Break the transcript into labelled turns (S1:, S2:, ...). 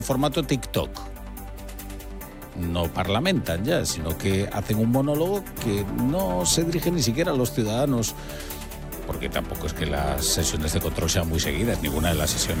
S1: formato TikTok. No parlamentan ya, sino que hacen un monólogo que no se dirige ni siquiera a los ciudadanos, porque tampoco es que las sesiones de control sean muy seguidas, ninguna de las sesiones